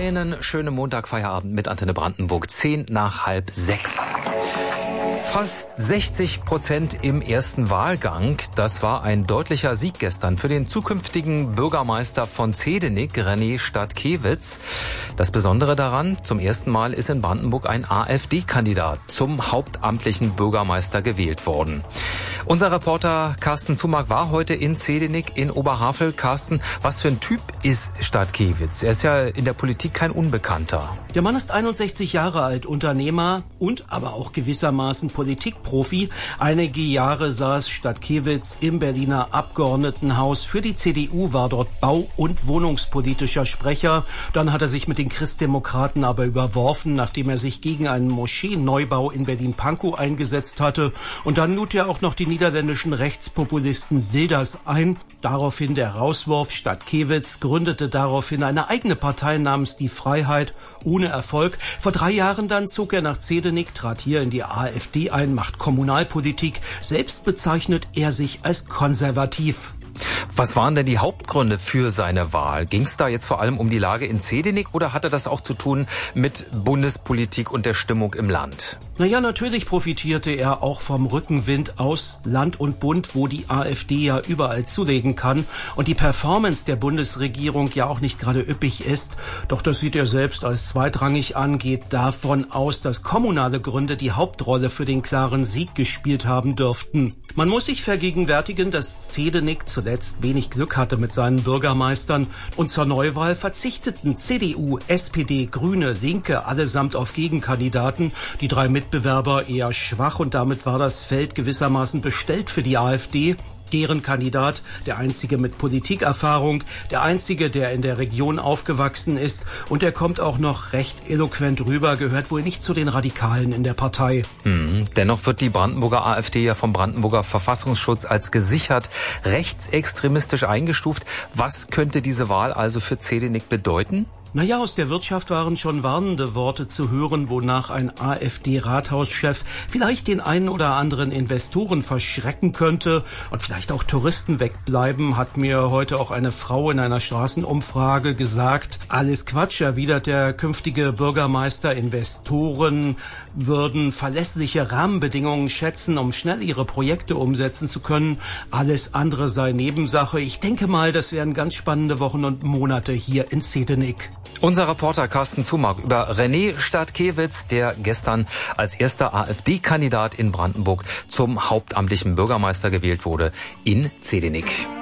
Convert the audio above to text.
Einen schönen Montagfeierabend mit Antenne Brandenburg, 5:10. Fast 60% im ersten Wahlgang. Das war ein deutlicher Sieg gestern für den zukünftigen Bürgermeister von Zedenik, René Stadtkewitz. Das Besondere daran, zum ersten Mal ist in Brandenburg ein AfD-Kandidat zum hauptamtlichen Bürgermeister gewählt worden. Unser Reporter Carsten Zumack war heute in Zedenik in Oberhavel. Carsten, was für ein Typ ist Stadtkewitz? Er ist ja in der Politik kein Unbekannter. Der Mann ist 61 Jahre alt, Unternehmer und aber auch gewissermaßen Politikprofi. Einige Jahre saß Stadtkewitz im Berliner Abgeordnetenhaus. Für die CDU war dort bau- und wohnungspolitischer Sprecher. Dann hat er sich mit den Christdemokraten aber überworfen, nachdem er sich gegen einen Moscheenneubau in Berlin-Pankow eingesetzt hatte. Und dann lud er auch noch die niederländischen Rechtspopulisten Wilders ein. Daraufhin der Rauswurf. Stadtkewitz gründete daraufhin eine eigene Partei namens Die Freiheit, ohne Erfolg. Vor 3 Jahren dann zog er nach Zedenik, trat hier in die AfD ein, macht Kommunalpolitik. Selbst bezeichnet er sich als konservativ. Was waren denn die Hauptgründe für seine Wahl? Ging es da jetzt vor allem um die Lage in Zedenik oder hatte das auch zu tun mit Bundespolitik und der Stimmung im Land? Naja, natürlich profitierte er auch vom Rückenwind aus Land und Bund, wo die AfD ja überall zulegen kann und die Performance der Bundesregierung ja auch nicht gerade üppig ist. Doch das sieht er selbst als zweitrangig an, geht davon aus, dass kommunale Gründe die Hauptrolle für den klaren Sieg gespielt haben dürften. Man muss sich vergegenwärtigen, dass Zedenik zuletzt wenig Glück hatte mit seinen Bürgermeistern und zur Neuwahl verzichteten CDU, SPD, Grüne, Linke allesamt auf Gegenkandidaten. Die 3 Mitbewerber eher schwach und damit war das Feld gewissermaßen bestellt für die AfD. Deren Kandidat, der einzige mit Politikerfahrung, der einzige, der in der Region aufgewachsen ist und er kommt auch noch recht eloquent rüber, gehört wohl nicht zu den Radikalen in der Partei. Dennoch wird die Brandenburger AfD ja vom Brandenburger Verfassungsschutz als gesichert rechtsextremistisch eingestuft. Was könnte diese Wahl also für Zedenik bedeuten? Naja, aus der Wirtschaft waren schon warnende Worte zu hören, wonach ein AfD-Rathauschef vielleicht den einen oder anderen Investoren verschrecken könnte und vielleicht auch Touristen wegbleiben, hat mir heute auch eine Frau in einer Straßenumfrage gesagt. Alles Quatsch, erwidert der künftige Bürgermeister. Investoren würden verlässliche Rahmenbedingungen schätzen, um schnell ihre Projekte umsetzen zu können. Alles andere sei Nebensache. Ich denke mal, das wären ganz spannende Wochen und Monate hier in Zedenik. Unser Reporter Carsten Zumack über René Stadtkewitz, der gestern als erster AfD-Kandidat in Brandenburg zum hauptamtlichen Bürgermeister gewählt wurde in Zedenik.